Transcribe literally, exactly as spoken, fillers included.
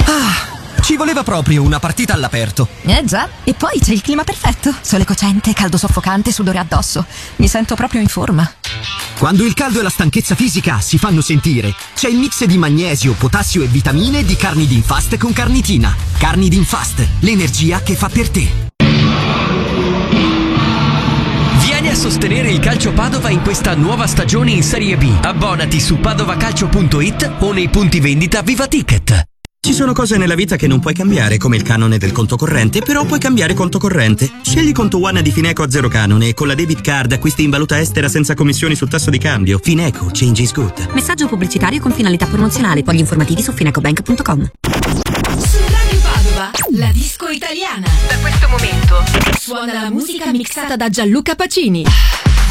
Ah, ci voleva proprio una partita all'aperto. Eh già, e poi c'è il clima perfetto. Sole cocente, caldo soffocante, sudore addosso. Mi sento proprio in forma. Quando il caldo e la stanchezza fisica si fanno sentire, c'è il mix di magnesio, potassio e vitamine di Carnidin Fast con carnitina. Carnidin Fast, l'energia che fa per te. Vieni a sostenere il Calcio Padova in questa nuova stagione in Serie B. Abbonati su padovacalcio punto it o nei punti vendita Viva Ticket. Ci sono cose nella vita che non puoi cambiare, come il canone del conto corrente, però puoi cambiare conto corrente. Scegli Conto One di Fineco a zero canone e con la debit card acquisti in valuta estera senza commissioni sul tasso di cambio. Fineco, change is good. Messaggio pubblicitario con finalità promozionale. Poi gli informativi su finecobank punto com. Su Radio Padova, la disco italiana. Da questo momento suona la musica mixata da Gianluca Pacini.